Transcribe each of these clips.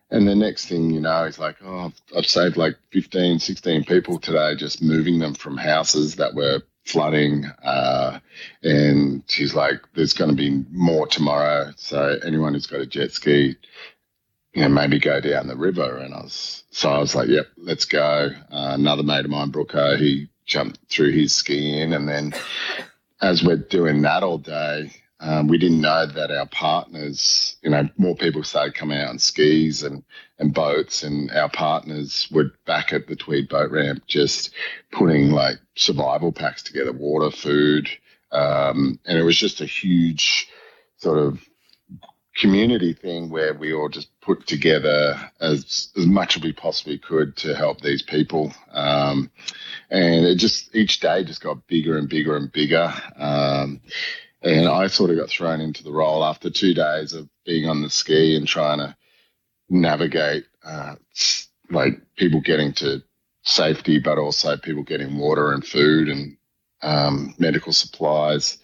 And the next thing you know, he's like, oh, I've saved like 15, 16 people today, just moving them from houses that were flooding. And he's like, there's going to be more tomorrow. So anyone who's got a jet ski, maybe go down the river. I was like, yep, let's go. Another mate of mine, Brooker, he jumped through his ski in. And then as we're doing that all day, we didn't know that our partners, more people started coming out on skis and boats, and our partners were back at the Tweed boat ramp just putting like survival packs together, water, food. And it was just a huge sort of community thing where we all just put together as much as we possibly could to help these people. And it just each day just got bigger and bigger and bigger. And I sort of got thrown into the role after 2 days of being on the ski and trying to navigate like people getting to safety, but also people getting water and food and medical supplies.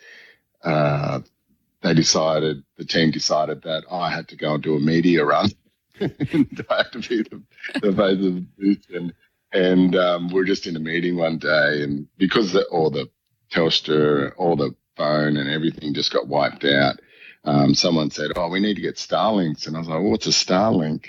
The team decided that I had to go and do a media run. And I had to be the face of the booth. And we're just in a meeting one day, and because all the Telstra, all the phone and everything just got wiped out, someone said, oh, we need to get Starlinks. And I was like, what's a Starlink?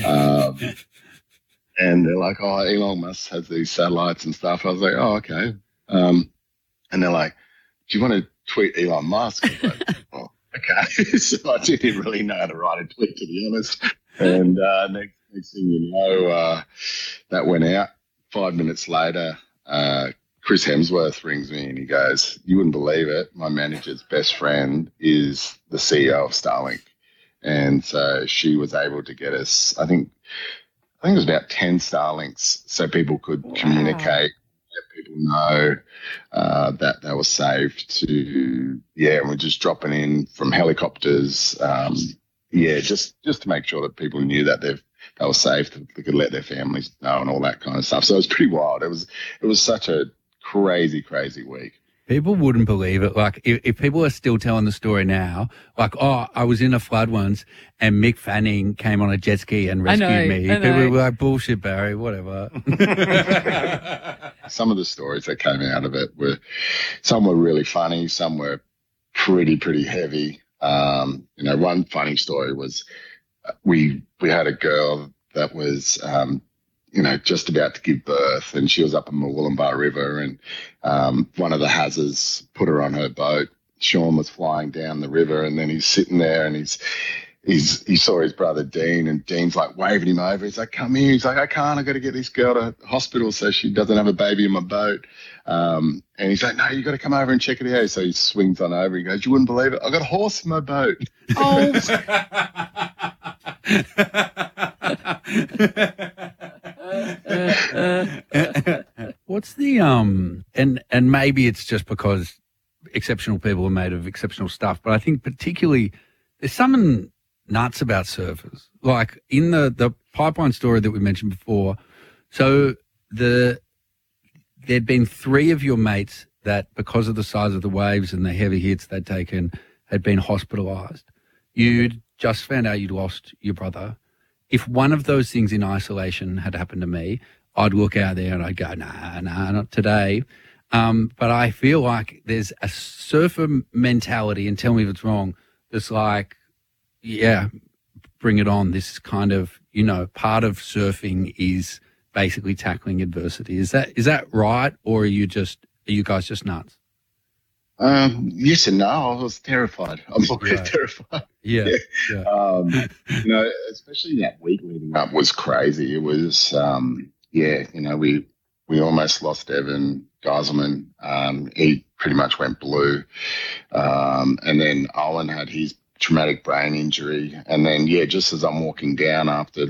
And they're like, oh, Elon Musk has these satellites and stuff. I was like, oh, okay. And they're like, do you want to tweet Elon Musk? I was like, oh, okay. So I didn't really know how to write a tweet, to be honest. And next thing you know, that went out. 5 minutes later, Chris Hemsworth rings me and he goes, you wouldn't believe it, my manager's best friend is the CEO of Starlink. And so she was able to get us, I think it was about 10 Starlinks so people could communicate, let people know that they were safe and we're just dropping in from helicopters. Just to make sure that people knew that they were safe, that they could let their families know and all that kind of stuff. So it was pretty wild. It was such a crazy, crazy week. People wouldn't believe it. Like, if people are still telling the story now, like, oh, I was in a flood once and Mick Fanning came on a jet ski and rescued me. People were like, bullshit, Barry, whatever. Some of the stories that came out of it some were really funny, some were pretty heavy. One funny story was we had a girl that was just about to give birth, and she was up in Murwillumbah River, and one of the Hazzers put her on her boat. Sean was flying down the river, and then he's sitting there, and he saw his brother Dean, and Dean's like waving him over. He's like, come here. He's like, I can't. I got to get this girl to hospital so she doesn't have a baby in my boat. And he's like, no, you got to come over and check it out. So he swings on over. He goes, you wouldn't believe it, I got a horse in my boat. Oh. What's the and maybe it's just because exceptional people are made of exceptional stuff, but I think particularly there's something nuts about surfers. Like in the pipeline story that we mentioned before, so there'd been 3 of your mates that, because of the size of the waves and the heavy hits they'd taken, had been hospitalised. You'd just found out you'd lost your brother. If one of those things in isolation had happened to me, I'd look out there and I'd go, nah, not today. But I feel like there's a surfer mentality, and tell me if it's wrong, that's like, yeah, bring it on. This is kind of, part of surfing is basically tackling adversity. Is that right, or are you guys just nuts? Yes and no. I was terrified. I'm always terrified. Yeah. Especially that week leading up was crazy. It was, we almost lost Evan Geiselman. He pretty much went blue. And then Owen had his traumatic brain injury. And then, just as I'm walking down after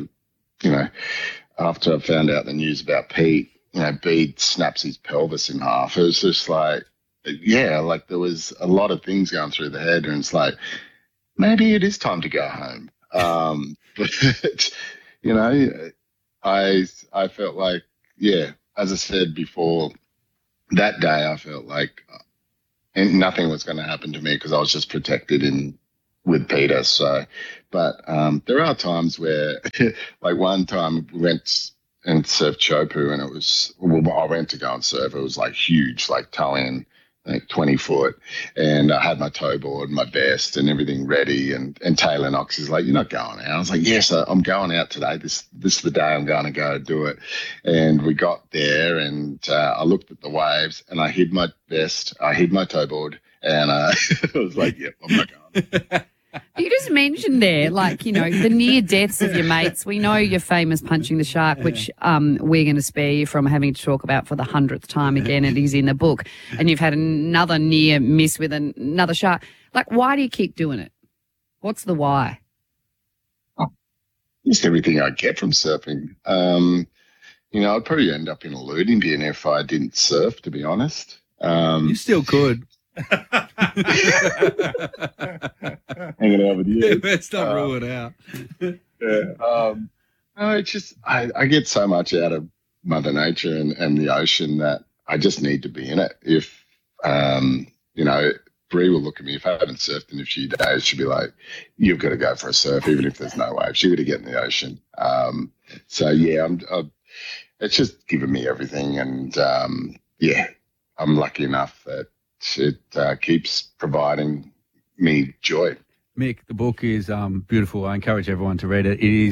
I found out the news about Pete, Bede snaps his pelvis in half. It was just like, there was a lot of things going through the head, and it's like, maybe it is time to go home. But, I felt like, as I said before, that day I felt like nothing was going to happen to me because I was just protected in with Peter. So, but there are times where, like one time we went and surfed Chopu, and it was, well, I went to go and surf. It was like huge, like toe in, like 20 foot. And I had my tow board, my vest and everything ready. And Taylor Knox is like, "You're not going out." I was like, "Yes, I'm going out today. This is the day I'm going to go do it." And we got there, and I looked at the waves, and I hid my vest, I hid my tow board, and I was like, "Yep, I'm not going." You just mentioned there, like, you know, the near deaths of your mates. We know you're famous punching the shark, which we're going to spare you from having to talk about for the 100th time again. It is in the book. And you've had another near miss with another shark. Like, why do you keep doing it? What's the why? Just everything I get from surfing. You know, I'd probably end up in a looting bin if I didn't surf, to be honest. You still could. Hanging out with you. Let's not rule it out. Yeah. No, it's just I get so much out of Mother Nature and the ocean that I just need to be in it. If you know, Bree will look at me if I haven't surfed in a few days. She'll be like, "You've got to go for a surf, even if there's no wave." She's got to get in the ocean. So yeah, it's just given me everything, and yeah, I'm lucky enough that it keeps providing me joy. Mick, the book is beautiful. I encourage everyone to read it. It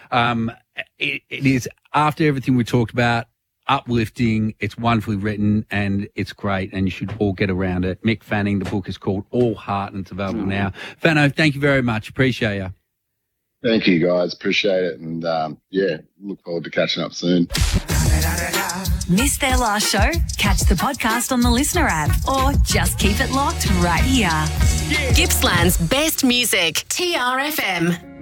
is after everything we talked about, uplifting. It's wonderfully written and it's great, and you should all get around it. Mick Fanning, the book is called All Heart and it's available now. Fano, thank you very much. Appreciate you. Thank you, guys. Appreciate it. And yeah, look forward to catching up soon. Missed their last show? Catch the podcast on the Listener app or just keep it locked right here. Gippsland's best music, TRFM.